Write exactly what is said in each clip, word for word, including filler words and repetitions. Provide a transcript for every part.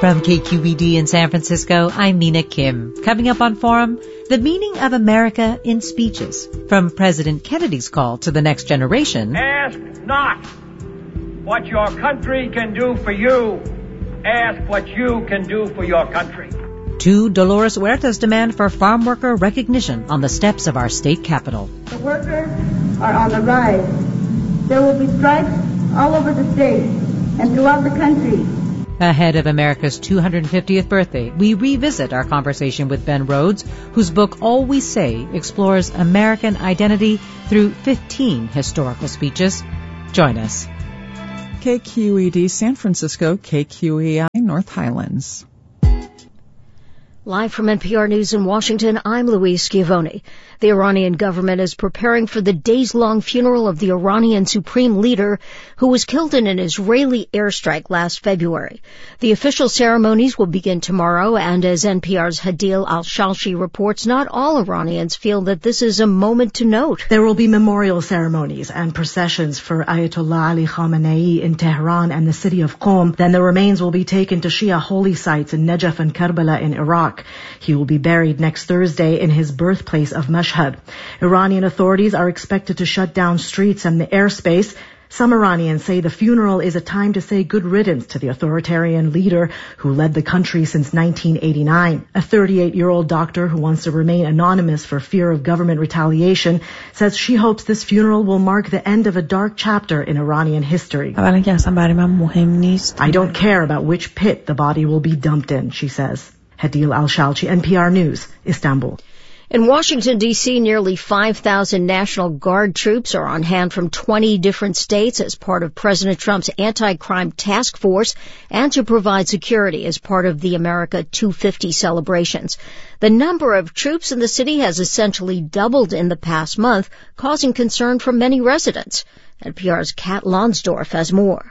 From K Q E D in San Francisco, I'm Mina Kim. Coming up on Forum, the meaning of America in speeches. From President Kennedy's call to the next generation. Ask not what your country can do for you. Ask what you can do for your country. To Dolores Huerta's demand for farm worker recognition on the steps of our state capitol. The workers are on the rise. There will be strikes all over the state and throughout the country. Ahead of America's two hundred fiftieth birthday, we revisit our conversation with Ben Rhodes, whose book All We Say explores American identity through fifteen historical speeches. Join us. K Q E D San Francisco, K Q E I North Highlands. Live from N P R News in Washington, I'm Louise Schiavone. The Iranian government is preparing for the days-long funeral of the Iranian supreme leader who was killed in an Israeli airstrike last February. The official ceremonies will begin tomorrow, and as N P R's Hadil Al-Shalshi reports, not all Iranians feel that this is a moment to note. There will be memorial ceremonies and processions for Ayatollah Ali Khamenei in Tehran and the city of Qom. Then the remains will be taken to Shia holy sites in Najaf and Karbala in Iraq. He will be buried next Thursday in his birthplace of Mashhad. Iranian authorities are expected to shut down streets and the airspace. Some Iranians say the funeral is a time to say good riddance to the authoritarian leader who led the country since nineteen eighty-nine. A thirty-eight-year-old doctor who wants to remain anonymous for fear of government retaliation says she hopes this funeral will mark the end of a dark chapter in Iranian history. I don't care about which pit the body will be dumped in, she says. Hadil Al-Shalchi, N P R News, Istanbul. In Washington, D C, nearly five thousand National Guard troops are on hand from twenty different states as part of President Trump's anti-crime task force and to provide security as part of the America two fifty celebrations. The number of troops in the city has essentially doubled in the past month, causing concern from many residents. N P R's Kat Lonsdorf has more.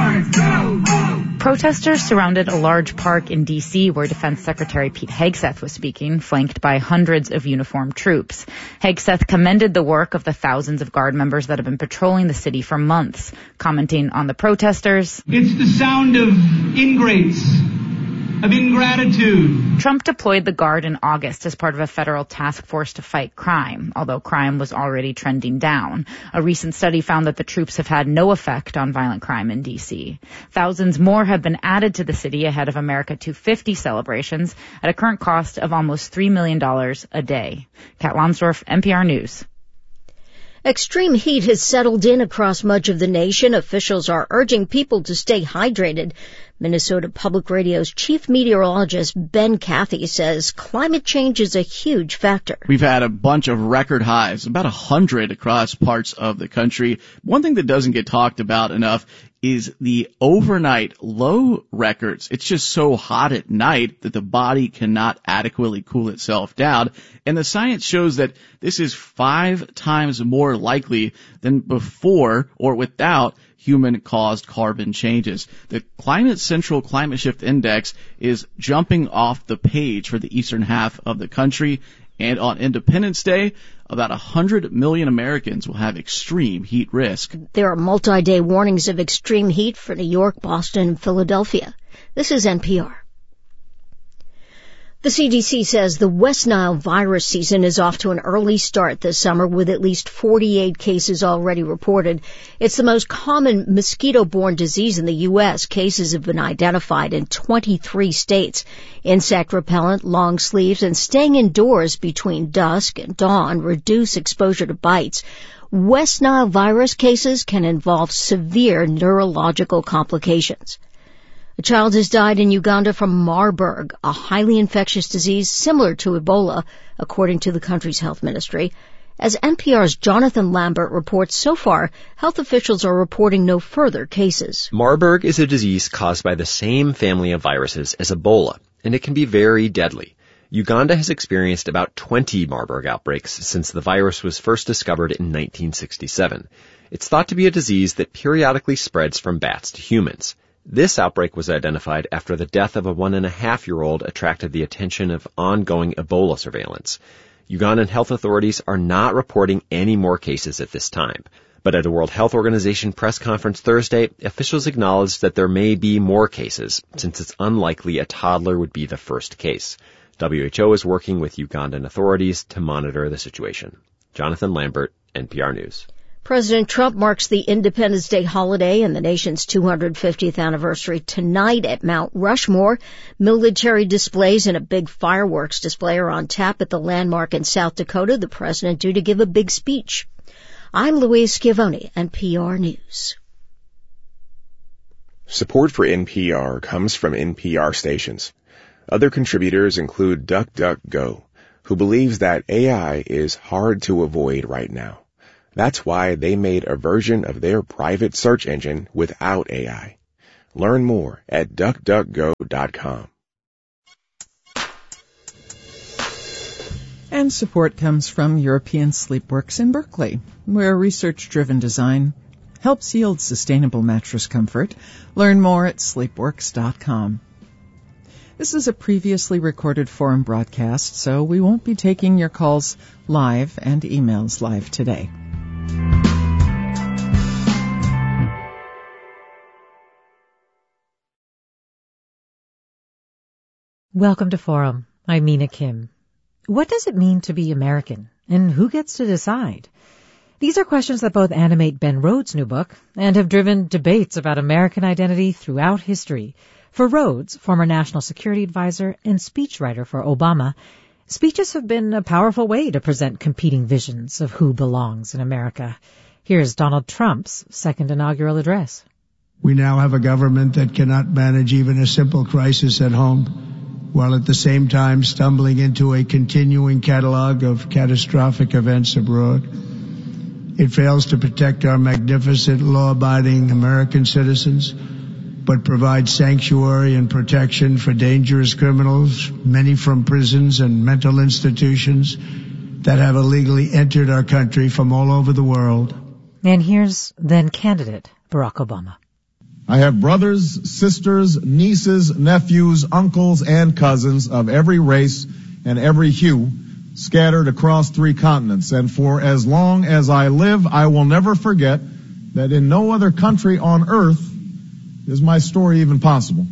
Protesters surrounded a large park in D C where Defense Secretary Pete Hegseth was speaking, flanked by hundreds of uniformed troops. Hegseth commended the work of the thousands of Guard members that have been patrolling the city for months. Commenting on the protesters, "It's the sound of ingrates, of ingratitude." Trump deployed the Guard in August as part of a federal task force to fight crime, although crime was already trending down. A recent study found that the troops have had no effect on violent crime in D C. Thousands more have been added to the city ahead of America two fifty celebrations at a current cost of almost three million dollars a day. Kat Lonsdorf, N P R News. Extreme heat has settled in across much of the nation. Officials are urging people to stay hydrated. Minnesota Public Radio's chief meteorologist Ben Cathy says climate change is a huge factor. We've had a bunch of record highs, about a hundred across parts of the country. One thing that doesn't get talked about enough is the overnight low records. It's just so hot at night that the body cannot adequately cool itself down. And the science shows that this is five times more likely than before or without human-caused carbon changes. The Climate Central Climate Shift Index is jumping off the page for the eastern half of the country. And on Independence Day, about one hundred million Americans will have extreme heat risk. There are multi-day warnings of extreme heat for New York, Boston, and Philadelphia. This is N P R. The C D C says the West Nile virus season is off to an early start this summer with at least forty-eight cases already reported. It's the most common mosquito-borne disease in the U S. Cases have been identified in twenty-three states. Insect repellent, long sleeves, and staying indoors between dusk and dawn reduce exposure to bites. West Nile virus cases can involve severe neurological complications. A child has died in Uganda from Marburg, a highly infectious disease similar to Ebola, according to the country's health ministry. As N P R's Jonathan Lambert reports, so far, health officials are reporting no further cases. Marburg is a disease caused by the same family of viruses as Ebola, and it can be very deadly. Uganda has experienced about twenty Marburg outbreaks since the virus was first discovered in nineteen sixty-seven. It's thought to be a disease that periodically spreads from bats to humans. This outbreak was identified after the death of a one-and-a-half-year-old attracted the attention of ongoing Ebola surveillance. Ugandan health authorities are not reporting any more cases at this time. But at a World Health Organization press conference Thursday, officials acknowledged that there may be more cases, since it's unlikely a toddler would be the first case. W H O is working with Ugandan authorities to monitor the situation. Jonathan Lambert, N P R News. President Trump marks the Independence Day holiday and the nation's two hundred fiftieth anniversary tonight at Mount Rushmore. Military displays and a big fireworks display are on tap at the landmark in South Dakota. The president due to give a big speech. I'm Louise Schiavone, N P R News. Support for N P R comes from N P R stations. Other contributors include DuckDuckGo, who believes that A I is hard to avoid right now. That's why they made a version of their private search engine without A I. Learn more at duck duck go dot com. And support comes from European Sleepworks in Berkeley, where research-driven design helps yield sustainable mattress comfort. Learn more at sleepworks dot com. This is a previously recorded forum broadcast, so we won't be taking your calls live and emails live today. Welcome to Forum. I'm Mina Kim. What does it mean to be American, and who gets to decide? These are questions that both animate Ben Rhodes' new book and have driven debates about American identity throughout history. For Rhodes, former national security advisor and speechwriter for Obama, speeches have been a powerful way to present competing visions of who belongs in America. Here's Donald Trump's second inaugural address. We now have a government that cannot manage even a simple crisis at home, while at the same time stumbling into a continuing catalog of catastrophic events abroad. It fails to protect our magnificent, law-abiding American citizens, but provides sanctuary and protection for dangerous criminals, many from prisons and mental institutions that have illegally entered our country from all over the world. And here's then candidate Barack Obama. I have brothers, sisters, nieces, nephews, uncles, and cousins of every race and every hue scattered across three continents. And for as long as I live, I will never forget that in no other country on earth is my story even possible.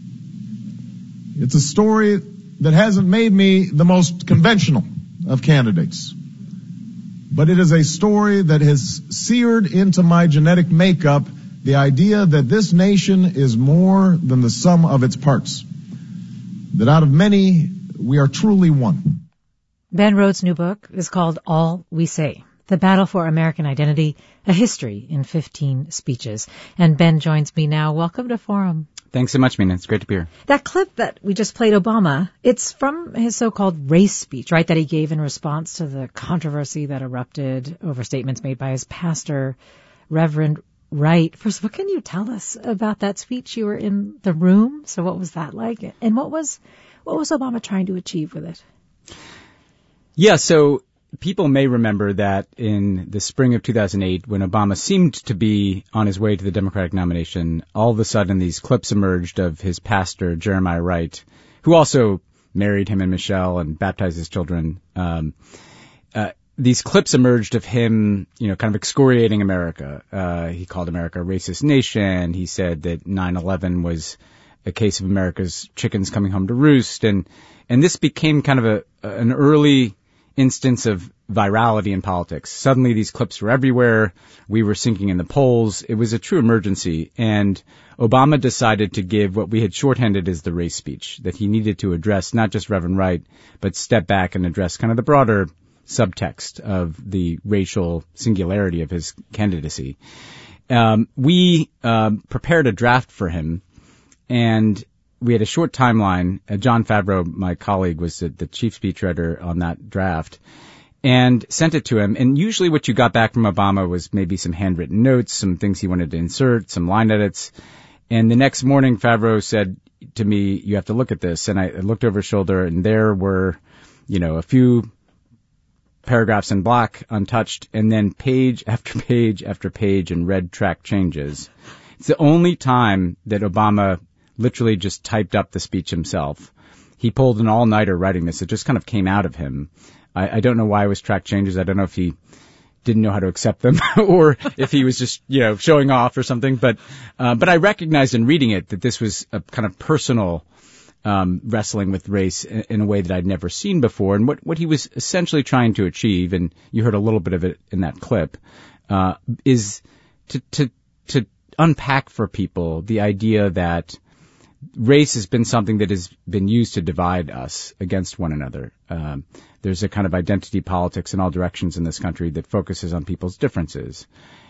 It's a story that hasn't made me the most conventional of candidates, but it is a story that has seared into my genetic makeup the idea that this nation is more than the sum of its parts, that out of many, we are truly one. Ben Rhodes' new book is called All We Say, The Battle for American Identity, A History in fifteen Speeches. And Ben joins me now. Welcome to Forum. Thanks so much, Mina. It's great to be here. That clip that we just played Obama, it's from his so-called race speech, right, that he gave in response to the controversy that erupted over statements made by his pastor, Reverend Wright. First, what can you tell us about that speech? You were in the room, so what was that like? And what was what was Obama trying to achieve with it? Yeah, so people may remember that in the spring of two thousand eight, when Obama seemed to be on his way to the Democratic nomination, all of a sudden these clips emerged of his pastor, Jeremiah Wright, who also married him and Michelle and baptized his children. Um, uh, these clips emerged of him, you know, kind of excoriating America. Uh, he called America a racist nation. He said that nine eleven was a case of America's chickens coming home to roost. And, and this became kind of a, an early instance of virality in politics. Suddenly these clips were everywhere. We were sinking in the polls. It was a true emergency. And Obama decided to give what we had shorthanded as the race speech, that he needed to address not just Reverend Wright, but step back and address kind of the broader subtext of the racial singularity of his candidacy. Um, we um, prepared a draft for him, and we had a short timeline. Uh, John Favreau, my colleague, was the, the chief speechwriter on that draft, and sent it to him. And usually what you got back from Obama was maybe some handwritten notes, some things he wanted to insert, some line edits. And the next morning, Favreau said to me, you have to look at this. And I looked over his shoulder, and there were, you know, a few paragraphs in black, untouched, and then page after page after page in red track changes. It's the only time that Obama literally just typed up the speech himself. He pulled an all-nighter writing this. It just kind of came out of him. I, I don't know why it was track changes. I don't know if he didn't know how to accept them or if he was just, you know, showing off or something. But, uh, but I recognized in reading it that this was a kind of personal, um, wrestling with race in, in a way that I'd never seen before. And what, what he was essentially trying to achieve, and you heard a little bit of it in that clip, uh, is to, to, to unpack for people the idea that race has been something that has been used to divide us against one another. Um, there's a kind of identity politics in all directions in this country that focuses on people's differences.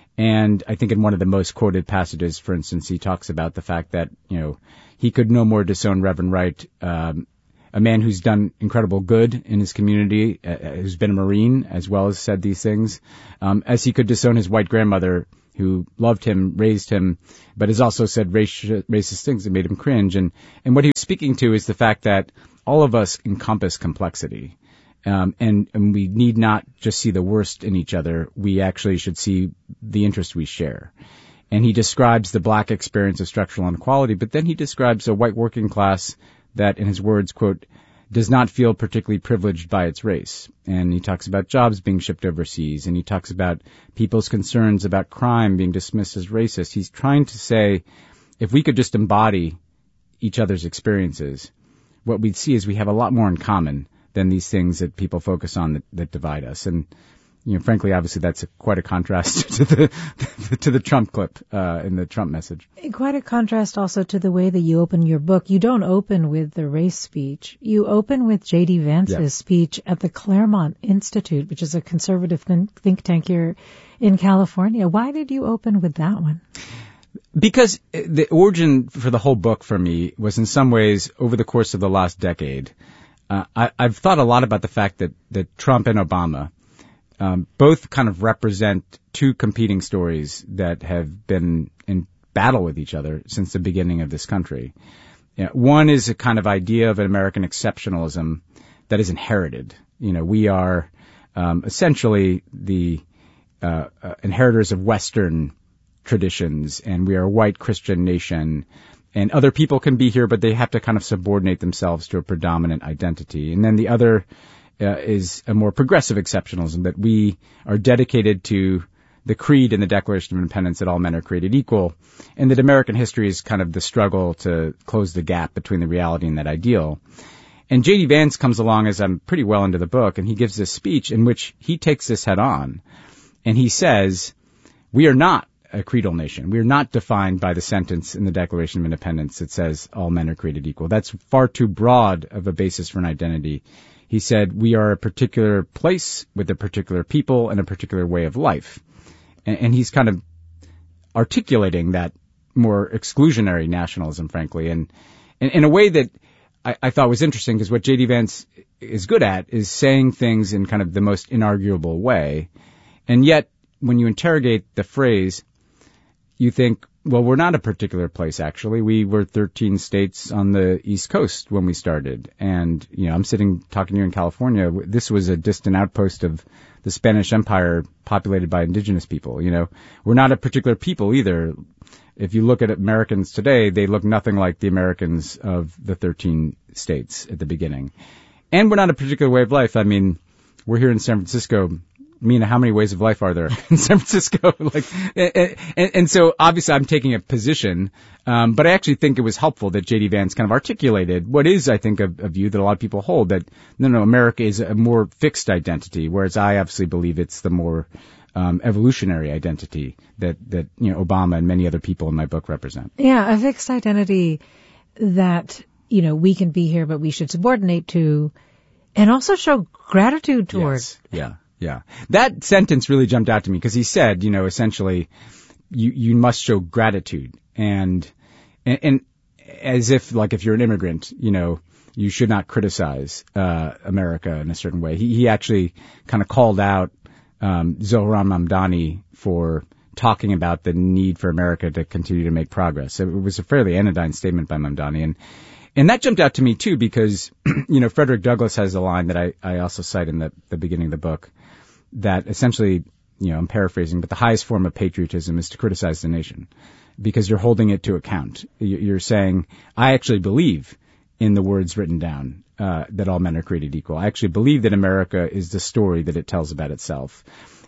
And I think in one of the most quoted passages, for instance, he talks about the fact that, you know, he could no more disown Reverend Wright, um, a man who's done incredible good in his community, uh, who's been a Marine as well as said these things, um, as he could disown his white grandmother who loved him, raised him, but has also said racist, racist things that made him cringe. And, and what he was speaking to is the fact that all of us encompass complexity. Um, and, and we need not just see the worst in each other. We actually should see the interest we share. And he describes the black experience of structural inequality, but then he describes a white working class that, in his words, quote, does not feel particularly privileged by its race. And he talks about jobs being shipped overseas, and he talks about people's concerns about crime being dismissed as racist. He's trying to say, if we could just embody each other's experiences, what we'd see is we have a lot more in common than these things that people focus on that, that divide us. And, you know, frankly, obviously that's a, quite a contrast to the to the Trump clip uh, in the Trump message. Quite a contrast also to the way that you open your book. You don't open with the race speech. You open with J D. Vance's yeah. speech at the Claremont Institute, which is a conservative think tank here in California. Why did you open with that one? Because the origin for the whole book for me was in some ways over the course of the last decade. Uh, I, I've thought a lot about the fact that, that Trump and Obama um, both kind of represent two competing stories that have been in battle with each other since the beginning of this country. You know, one is a kind of idea of an American exceptionalism that is inherited. You know, we are um, essentially the uh, uh, inheritors of Western traditions, and we are a white Christian nation. And other people can be here, but they have to kind of subordinate themselves to a predominant identity. And then the other uh, is a more progressive exceptionalism, that we are dedicated to the creed in the Declaration of Independence that all men are created equal, and that American history is kind of the struggle to close the gap between the reality and that ideal. And J D. Vance comes along as I'm pretty well into the book, and he gives this speech in which he takes this head on. And he says, we are not a creedal nation. We are not defined by the sentence in the Declaration of Independence that says all men are created equal. That's far too broad of a basis for an identity. He said we are a particular place with a particular people and a particular way of life. And, and he's kind of articulating that more exclusionary nationalism, frankly, and, and in a way that I, I thought was interesting, because what J D. Vance is good at is saying things in kind of the most inarguable way. And yet, when you interrogate the phrase, you think, well, we're not a particular place, actually. We were thirteen states on the East Coast when we started. And, you know, I'm sitting talking to you in California. This was a distant outpost of the Spanish Empire populated by indigenous people. You know, we're not a particular people either. If you look at Americans today, they look nothing like the Americans of the thirteen states at the beginning. And we're not a particular way of life. I mean, we're here in San Francisco. Mina, how many ways of life are there in San Francisco? like, and, and, and so obviously I'm taking a position, um, but I actually think it was helpful that J D. Vance kind of articulated what is, I think, a, a view that a lot of people hold, that no, no, America is a more fixed identity, whereas I obviously believe it's the more um, evolutionary identity that that you know Obama and many other people in my book represent. Yeah, a fixed identity that you know we can be here, but we should subordinate to, and also show gratitude toward. Yes. Yeah. Yeah. That sentence really jumped out to me, because he said, you know, essentially, you, you must show gratitude. And, and, and as if, like, if you're an immigrant, you know, you should not criticize, uh, America in a certain way. He, he actually kind of called out, um, Zohran Mamdani for talking about the need for America to continue to make progress. It was a fairly anodyne statement by Mamdani. And, And that jumped out to me, too, because, you know, Frederick Douglass has a line that I, I also cite in the, the beginning of the book that essentially, you know, I'm paraphrasing, but the highest form of patriotism is to criticize the nation, because you're holding it to account. You're saying, I actually believe in the words written down, uh, that all men are created equal. I actually believe that America is the story that it tells about itself.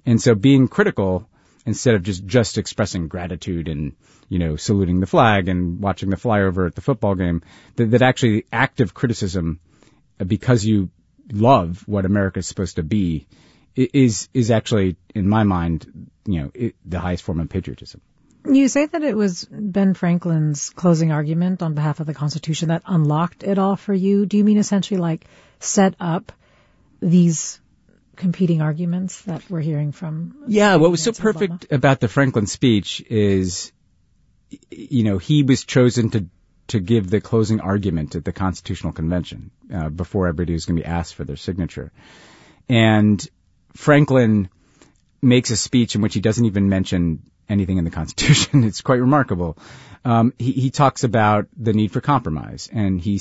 And so being critical instead of just, just expressing gratitude and, you know, saluting the flag and watching the flyover at the football game, that, that actually active criticism, because you love what America is supposed to be, is, is actually, in my mind, you know, it, the highest form of patriotism. You say that it was Ben Franklin's closing argument on behalf of the Constitution that unlocked it all for you. Do you mean essentially like set up these competing arguments that we're hearing from? Yeah, what was so perfect Obama about the Franklin speech is, you know, he was chosen to to give the closing argument at the Constitutional Convention uh, before everybody was going to be asked for their signature. And Franklin makes a speech in which he doesn't even mention anything in the Constitution. It's quite remarkable. Um, he, he talks about the need for compromise, and he